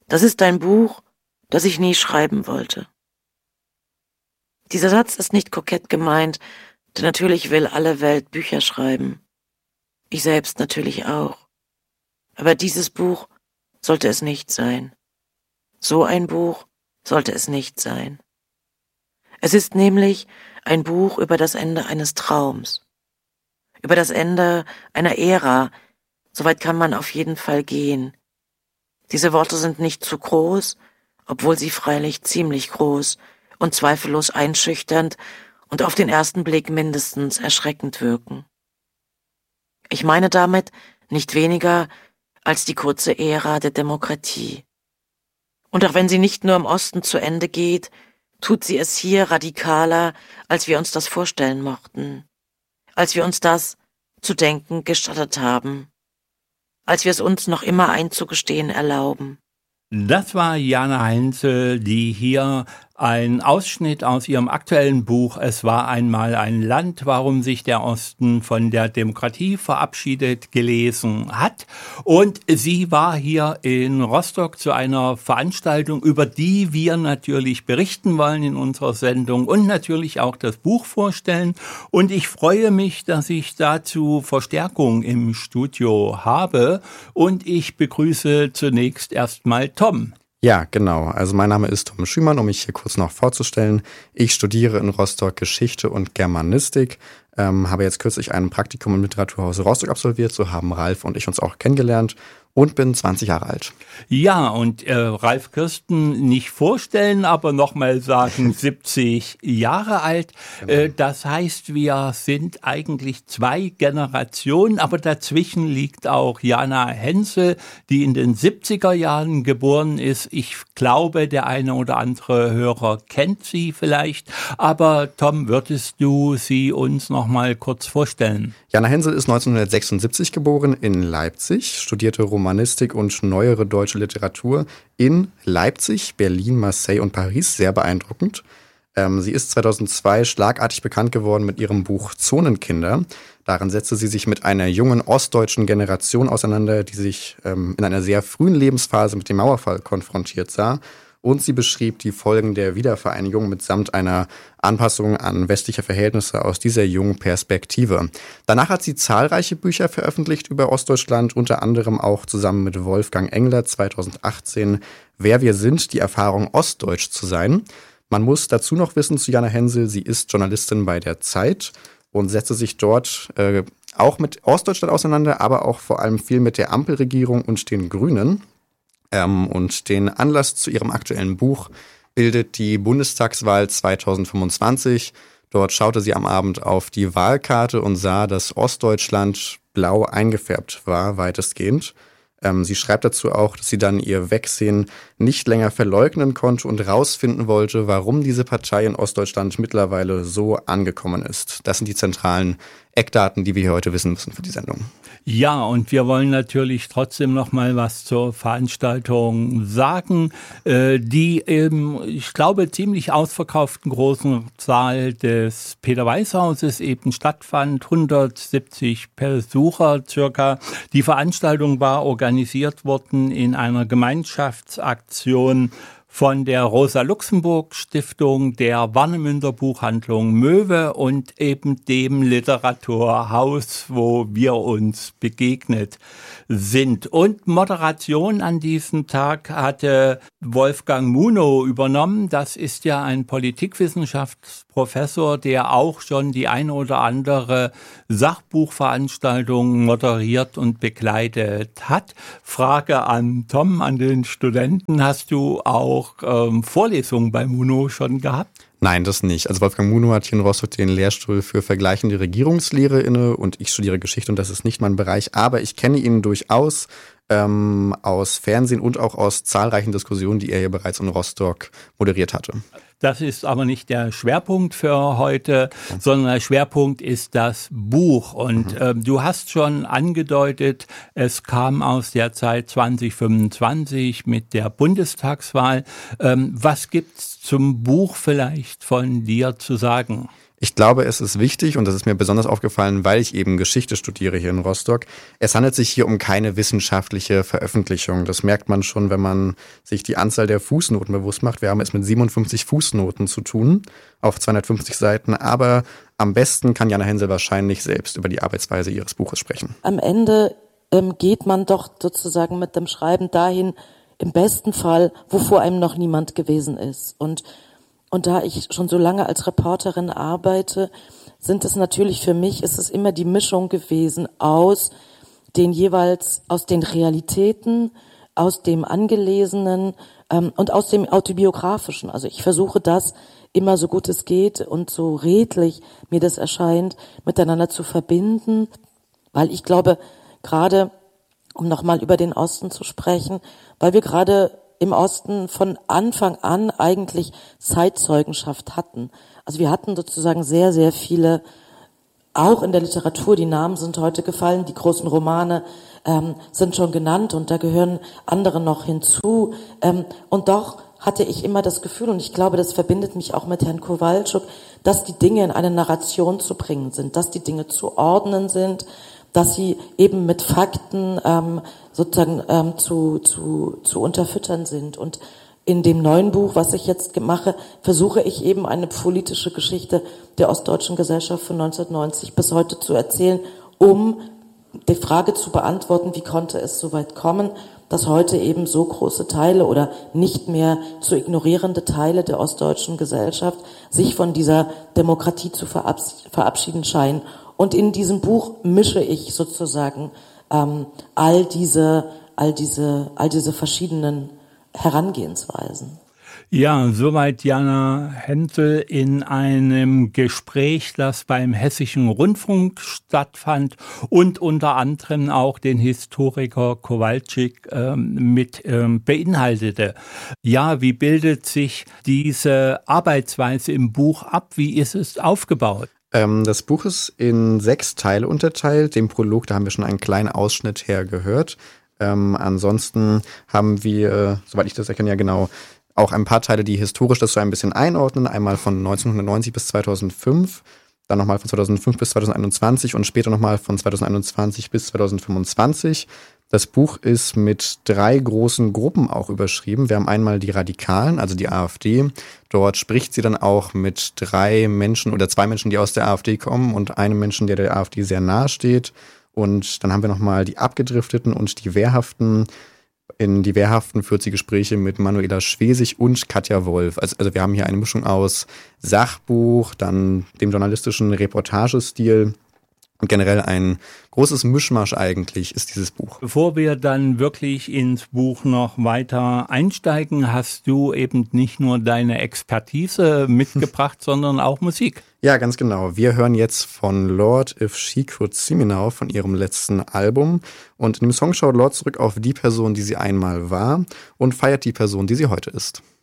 Das ist ein Buch, das ich nie schreiben wollte. Dieser Satz ist nicht kokett gemeint, denn natürlich will alle Welt Bücher schreiben. Ich selbst natürlich auch. Aber dieses Buch sollte es nicht sein. So ein Buch sollte es nicht sein. Es ist nämlich ein Buch über das Ende eines Traums. Über das Ende einer Ära. Soweit kann man auf jeden Fall gehen. Diese Worte sind nicht zu groß, obwohl sie freilich ziemlich groß und zweifellos einschüchternd und auf den ersten Blick mindestens erschreckend wirken. Ich meine damit nicht weniger als die kurze Ära der Demokratie. Und auch wenn sie nicht nur im Osten zu Ende geht, tut sie es hier radikaler, als wir uns das vorstellen mochten, als wir uns das zu denken gestattet haben, als wir es uns noch immer einzugestehen erlauben. Das war Jana Hensel, die hier ein Ausschnitt aus ihrem aktuellen Buch Es war einmal ein Land, warum sich der Osten von der Demokratie verabschiedet, gelesen hat. Und sie war hier in Rostock zu einer Veranstaltung, über die wir natürlich berichten wollen in unserer Sendung und natürlich auch das Buch vorstellen. Und ich freue mich, dass ich dazu Verstärkung im Studio habe. Und ich begrüße zunächst erstmal Tom. Ja, genau. Also mein Name ist Tom Schümann, um mich hier kurz noch vorzustellen. Ich studiere in Rostock Geschichte und Germanistik, habe jetzt kürzlich ein Praktikum im Literaturhaus Rostock absolviert, so haben Ralf und ich uns auch kennengelernt und bin 20 Jahre alt. Ja, und Ralf Kirsten nicht vorstellen, aber nochmal sagen, 70 Jahre alt. Genau. Das heißt, wir sind eigentlich 2 Generationen, aber dazwischen liegt auch Jana Hensel, die in den 70er Jahren geboren ist. Ich glaube, der eine oder andere Hörer kennt sie vielleicht. Aber Tom, würdest du sie uns nochmal kurz vorstellen? Jana Hensel ist 1976 geboren in Leipzig, studierte Romanistik und neuere deutsche Literatur in Leipzig, Berlin, Marseille und Paris. Sehr beeindruckend. Sie ist 2002 schlagartig bekannt geworden mit ihrem Buch Zonenkinder. Darin setzte sie sich mit einer jungen ostdeutschen Generation auseinander, die sich in einer sehr frühen Lebensphase mit dem Mauerfall konfrontiert sah. Und sie beschrieb die Folgen der Wiedervereinigung mitsamt einer Anpassung an westliche Verhältnisse aus dieser jungen Perspektive. Danach hat sie zahlreiche Bücher veröffentlicht über Ostdeutschland, unter anderem auch zusammen mit Wolfgang Engler 2018 Wer wir sind, die Erfahrung Ostdeutsch zu sein. Man muss dazu noch wissen zu Jana Hensel, sie ist Journalistin bei der Zeit und setzte sich dort auch mit Ostdeutschland auseinander, aber auch vor allem viel mit der Ampelregierung und den Grünen. Und den Anlass zu ihrem aktuellen Buch bildet die Bundestagswahl 2025. Dort schaute sie am Abend auf die Wahlkarte und sah, dass Ostdeutschland blau eingefärbt war, weitestgehend. Sie schreibt dazu auch, dass sie dann ihr Wegsehen nicht länger verleugnen konnte und rausfinden wollte, warum diese Partei in Ostdeutschland mittlerweile so angekommen ist. Das sind die zentralen Eckdaten, die wir hier heute wissen müssen für die Sendung. Ja, und wir wollen natürlich trotzdem noch mal was zur Veranstaltung sagen, die im, ich glaube, ziemlich ausverkauften großen Saal des Peter-Weiß-Hauses eben stattfand, 170 Besucher circa. Die Veranstaltung war organisiert worden in einer Gemeinschaftsaktion von der Rosa-Luxemburg-Stiftung, der Warnemünder Buchhandlung Möwe und eben dem Literaturhaus, wo wir uns begegnet sind. Und Moderation an diesem Tag hatte Wolfgang Munow übernommen. Das ist ja ein Politikwissenschaftsprofessor, der auch schon die eine oder andere Sachbuchveranstaltung moderiert und begleitet hat. Frage an Tom, an den Studenten. Hast du auch Vorlesungen bei Munow schon gehabt? Nein, das nicht. Also Wolfgang Munow hat hier in Rostock den Lehrstuhl für vergleichende Regierungslehre inne und ich studiere Geschichte und das ist nicht mein Bereich, aber ich kenne ihn durchaus aus Fernsehen und auch aus zahlreichen Diskussionen, die er hier bereits in Rostock moderiert hatte. Das ist aber nicht der Schwerpunkt für heute, sondern der Schwerpunkt ist das Buch. Und du hast schon angedeutet, es kam aus der Zeit 2025 mit der Bundestagswahl. Was gibt's zum Buch vielleicht von dir zu sagen? Ich glaube, es ist wichtig, und das ist mir besonders aufgefallen, weil ich eben Geschichte studiere hier in Rostock. Es handelt sich hier um keine wissenschaftliche Veröffentlichung. Das merkt man schon, wenn man sich die Anzahl der Fußnoten bewusst macht. Wir haben es mit 57 Fußnoten zu tun auf 250 Seiten. Aber am besten kann Jana Hensel wahrscheinlich selbst über die Arbeitsweise ihres Buches sprechen. Am Ende geht man doch sozusagen mit dem Schreiben dahin, im besten Fall, wo vor einem noch niemand gewesen ist. Und da ich schon so lange als Reporterin arbeite, ist es immer die Mischung gewesen aus den Realitäten, aus dem Angelesenen und aus dem Autobiografischen. Also ich versuche das immer so gut es geht und so redlich mir das erscheint, miteinander zu verbinden, weil ich glaube, gerade um nochmal über den Osten zu sprechen, weil wir gerade im Osten von Anfang an eigentlich Zeitzeugenschaft hatten. Also wir hatten sozusagen sehr, sehr viele, auch in der Literatur, die Namen sind heute gefallen, die großen Romane sind schon genannt und da gehören andere noch hinzu. Und doch hatte ich immer das Gefühl, und ich glaube, das verbindet mich auch mit Herrn Kowalczuk, dass die Dinge in eine Narration zu bringen sind, dass die Dinge zu ordnen sind, dass sie eben mit Fakten zu unterfüttern sind. Und in dem neuen Buch, was ich jetzt mache, versuche ich eben eine politische Geschichte der ostdeutschen Gesellschaft von 1990 bis heute zu erzählen, um die Frage zu beantworten, wie konnte es so weit kommen, dass heute eben so große Teile oder nicht mehr zu ignorierende Teile der ostdeutschen Gesellschaft sich von dieser Demokratie zu verabschieden scheinen. Und in diesem Buch mische ich sozusagen all diese verschiedenen Herangehensweisen. Ja, soweit Jana Hensel in einem Gespräch, das beim Hessischen Rundfunk stattfand und unter anderem auch den Historiker Kowalczyk mit beinhaltete. Ja, wie bildet sich diese Arbeitsweise im Buch ab? Wie ist es aufgebaut? Das Buch ist in 6 Teile unterteilt. Den Prolog, da haben wir schon einen kleinen Ausschnitt hergehört. Ansonsten haben wir, soweit ich das erkenne, ja genau, auch ein paar Teile, die historisch das so ein bisschen einordnen. Einmal von 1990 bis 2005, dann nochmal von 2005 bis 2021 und später nochmal von 2021 bis 2025. Das Buch ist mit 3 großen Gruppen auch überschrieben. Wir haben einmal die Radikalen, also die AfD. Dort spricht sie dann auch mit 3 Menschen oder 2 Menschen, die aus der AfD kommen und einem Menschen, der AfD sehr nahe steht. Und dann haben wir nochmal die Abgedrifteten und die Wehrhaften. In die Wehrhaften führt sie Gespräche mit Manuela Schwesig und Katja Wolf. Also wir haben hier eine Mischung aus Sachbuch, dann dem journalistischen Reportagestil. Und generell ein großes Mischmasch eigentlich ist dieses Buch. Bevor wir dann wirklich ins Buch noch weiter einsteigen, hast du eben nicht nur deine Expertise mitgebracht, sondern auch Musik. Ja, ganz genau. Wir hören jetzt von Lorde If She Could See Me Now von ihrem letzten Album. Und in dem Song schaut Lorde zurück auf die Person, die sie einmal war und feiert die Person, die sie heute ist.